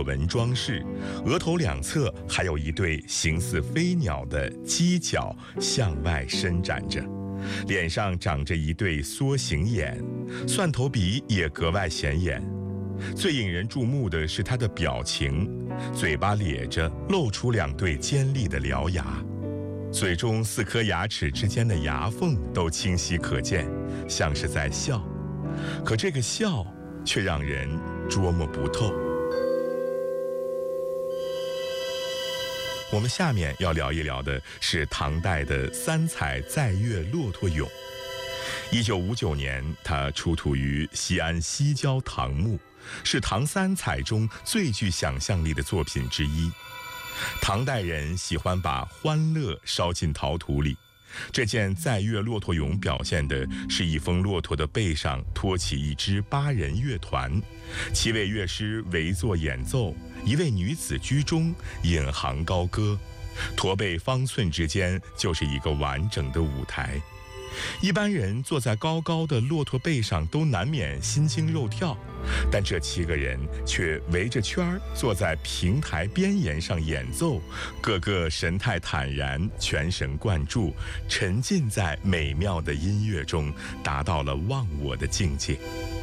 纹装饰，额头两侧还有一对形似飞鸟的犄角向外伸展着，脸上长着一对缩形眼，蒜头鼻也格外显眼。最引人注目的是他的表情，嘴巴咧着，露出2对尖利的獠牙，嘴中4颗牙齿之间的牙缝都清晰可见，像是在笑。可这个笑却让人捉摸不透。我们下面要聊一聊的是唐代的3彩载月骆驼俑。1959年，它出土于西安西郊唐墓，是唐3彩中最具想象力的作品之一。唐代人喜欢把欢乐烧进陶土里，这件载月骆驼俑表现的是一峰骆驼的背上托起一支8人乐团，7位乐师围坐演奏，1位女子居中引吭高歌，驼背方寸之间就是一个完整的舞台。一般人坐在高高的骆驼背上都难免心惊肉跳，但这7个人却围着圈儿坐在平台边沿上演奏，个个神态坦然，全神贯注，沉浸在美妙的音乐中，达到了忘我的境界。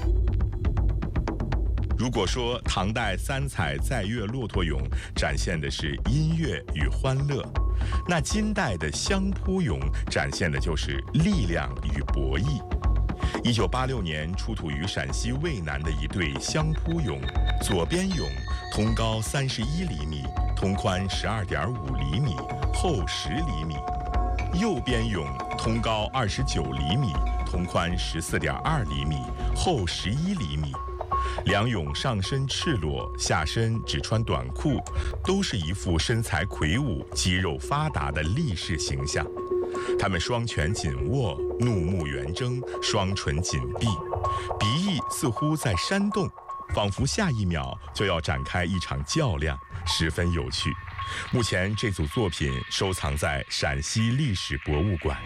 如果说唐代3彩载月骆驼俑展现的是音乐与欢乐，那金代的相扑俑展现的就是力量与博弈。1986年出土于陕西渭南的一对相扑俑，左边俑通高31厘米，通宽12.5厘米，厚10厘米；右边俑通高29厘米，通宽14.2厘米，厚11厘米。2俑上身赤裸，下身只穿短裤，都是一副身材魁梧、肌肉发达的力士形象。他们双拳紧握，怒目圆睁，双唇紧闭，鼻翼似乎在扇动，仿佛下一秒就要展开一场较量，十分有趣。目前这组作品收藏在陕西历史博物馆。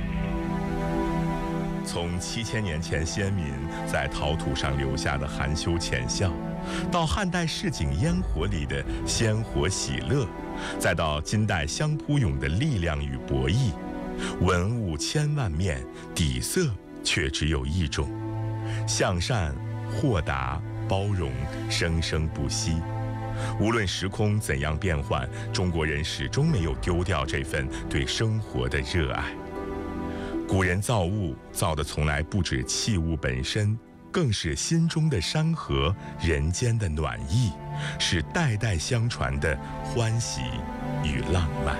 从7000年前先民在陶土上留下的含羞浅笑，到汉代市井烟火里的鲜活喜乐，再到金代相扑俑的力量与博弈，文物千万面，底色却只有一种：向善、豁达、包容，生生不息。无论时空怎样变换，中国人始终没有丢掉这份对生活的热爱。古人造物造的从来不止器物本身，更是心中的山河，人间的暖意，是代代相传的欢喜与浪漫。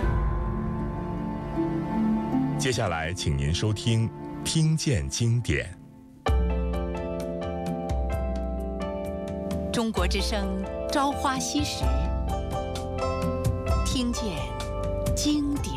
接下来请您收听听见经典。 中国之声朝花夕拾，听见经典。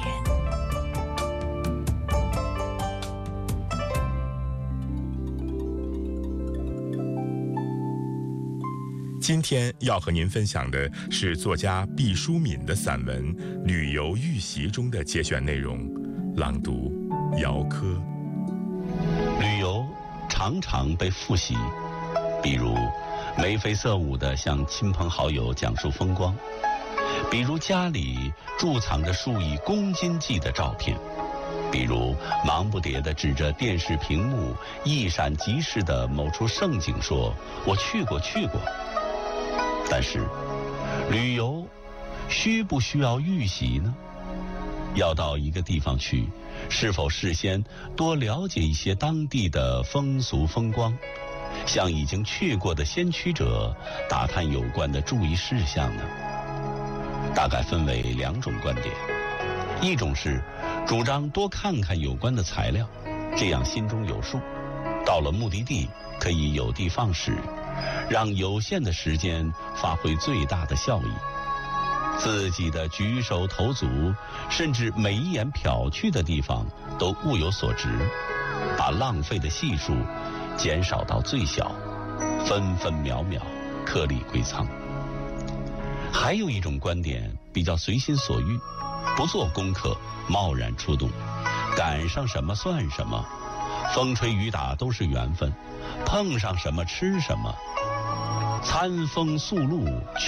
今天要和您分享的是作家毕淑敏的散文《旅游预习》中的节选内容，朗读姚科。 旅游常常被复习，比如眉飞色舞地向亲朋好友讲述风光，比如家里贮藏着数以公斤计的照片，比如忙不迭地指着电视屏幕，一闪即逝的某处盛景说：“我去过。”但是，旅游需不需要预习呢？要到一个地方去，是否事先多了解一些当地的风俗风光，向已经去过的先驱者打探有关的注意事项呢？大概分为2种观点，一种是主张多看看有关的材料，这样心中有数，到了目的地可以有的放矢，让有限的时间发挥最大的效益。自己的举手投足，甚至每一眼瞟去的地方都物有所值，把浪费的系数减少到最小，分分秒秒颗粒归仓。还有一种观点比较随心所欲，不做功课，贸然出动，赶上什么算什么，风吹雨打都是缘分，碰上什么吃什么，餐风宿露